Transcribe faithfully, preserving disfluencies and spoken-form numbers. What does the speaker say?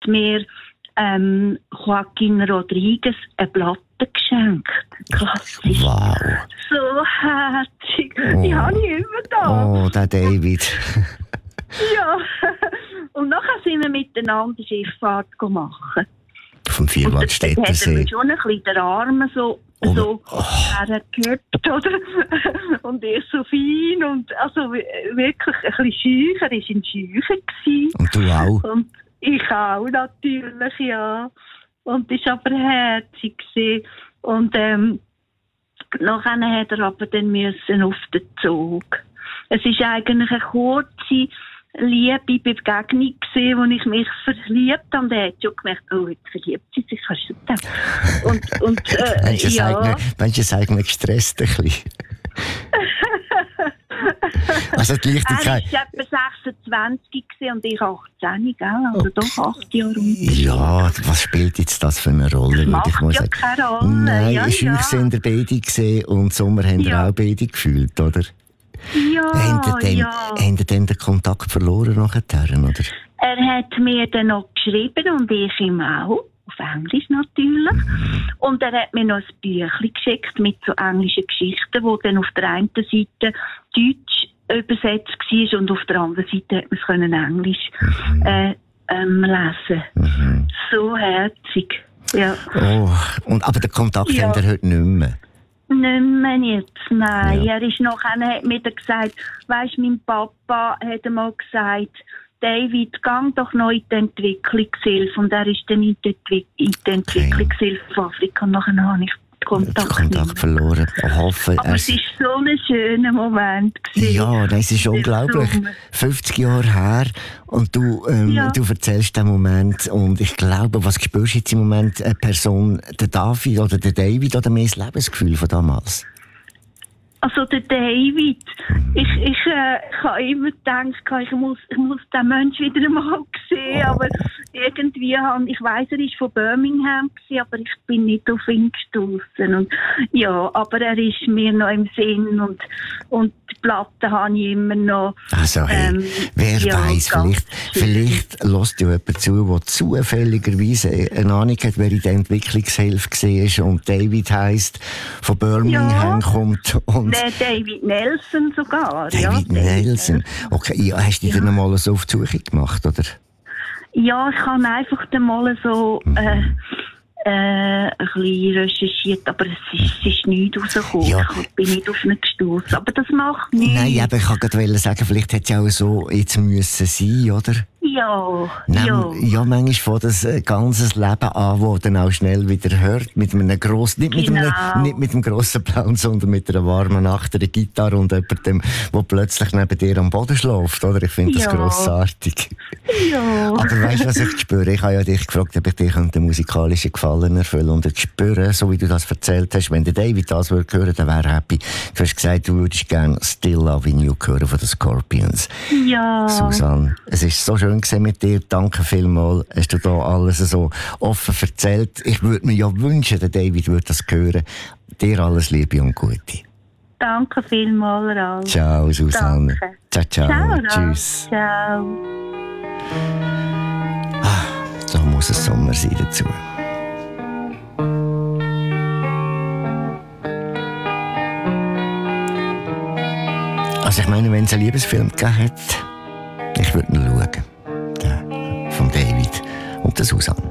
mir ähm, Joaquin Rodriguez eine Platte geschenkt. Klassisch. Wow. So herzig. Oh. Die habe ich immer da. Oh, der David. Ja. Und nachher sind wir miteinander Schifffahrt machen. Vom Vierwaldstättersee. Da hat er schon ein bisschen den Arm so, oh, so oh. hergehabt, oder? Und er so fein und also wirklich ein bisschen schüch. Er war ein Schücher. Und du auch? Und ich auch natürlich, ja. Und das war aber herzig gewesen. Und ähm, nachher hat er aber dann müssen auf den Zug. Es ist eigentlich eine kurze Liebe Begegnung gewesen, wo ich mich verliebt habe. Und er hat schon gemerkt, oh, jetzt verliebt sie sich, kannst du das? Und, und äh, Mensch, es ja. Mensch, eigentlich gestresst ein bisschen. Also die Leichtigkeit. Er war etwa sechsundzwanzig und ich achtzehn, gell? Also okay. doch acht Jahre um. Ja, was spielt jetzt das für eine Rolle? Das macht ich muss ja sagen. keine Rolle. Nein, ja, schüch ja. sind ihr beide gesehen und Sommer haben ihr Ja. auch beide gefühlt, oder? Ja, Haben ihr ja. dann den Kontakt verloren nachher, oder? Er hat mir dann noch geschrieben und ich ihm auch. Auf Englisch natürlich. Mhm. Und er hat mir noch ein Büchlein geschickt mit so englischen Geschichten, wo dann auf der einen Seite Deutsch übersetzt war und auf der anderen Seite hat man es können Englisch Mhm. äh, ähm, lesen. Mhm. So herzig. Ja. Oh, und, aber den Kontakt Ja. habt ihr heute nicht mehr? Nicht mehr jetzt, nein. Ja. Er ist noch, er hat mir dann gesagt, weisst, mein Papa hat einmal gesagt, David, gang doch noch in die Entwicklungshilfe. Und er ist dann in die, Entwick- in die Entwicklungshilfe von Afrika. Und nachher habe ich den Kontakt, Kontakt verloren. Ich hoffe, aber es war so ein schöner Moment gewesen. Ja, nein, es ist unglaublich. Sommer. fünfzig Jahre her und du, ähm, Ja. du erzählst den Moment und ich glaube, was spürst du jetzt im Moment, eine Person, der David oder der David oder mehr das Lebensgefühl von damals? Also der David, ich, ich, äh, ich habe immer gedacht, ich muss, ich muss den Menschen wieder einmal sehen, aber irgendwie, han, ich weiss, er war von Birmingham, gewesen, aber ich bin nicht auf ihn gestoßen. Und ja, aber er ist mir noch im Sinn und, und die Platte habe ich immer noch. Also hey, ähm, wer ja, weiss, vielleicht, vielleicht lässt ja jemand zu, der zufälligerweise eine Ahnung hat, wer in der Entwicklungshilfe war und David heisst, von Birmingham Ja. kommt und Der David Nelson sogar. David ja, Nelson. Okay, ja, hast du dich Ja. dann mal so auf die Suche gemacht, oder? Ja, ich habe einfach dann mal so äh, äh, ein bisschen recherchiert, aber es ist, es ist nichts rausgekommen. Ja. Ich bin nicht auf ihn gestoßen, aber das macht nichts. Nein, aber ich wollte gerade sagen, vielleicht hätte es ja auch so jetzt müssen sein, oder? Ja, Nein, ja. ja, manchmal fängt das ein ganzes Leben an, das dann auch schnell wieder hört, mit einem grossen, nicht mit, Genau. einem, nicht mit einem grossen Plan, sondern mit einer warmen Nacht, einer Gitarre und jemandem, der plötzlich neben dir am Boden schläft, oder? Ich finde das Ja. grossartig. Ja. Aber weißt du, was ich spüre? Ich habe ja dich gefragt, ob ich dir einen musikalischen Gefallen erfüllen und ich spüre, so wie du das erzählt hast, wenn der David das würde hören, dann wäre er happy. Du hast gesagt, du würdest gerne Still Loving You hören von den Scorpions. Ja. Susanne, es ist so schön gewesen mit dir. Danke vielmals. Hast du da alles so offen erzählt. Ich würde mir ja wünschen, der David würde das hören. Dir alles Liebe und Gute. Danke vielmals, Ralf. Ciao, Susanne. Danke. Ciao, ciao. Ciao, Ralf. Tschüss. Ciao. Ah, da muss es Sommer sein dazu. Also ich meine, wenn es einen Liebesfilm gegeben hat, ich würde ihn schauen. Der von David und der Susanne.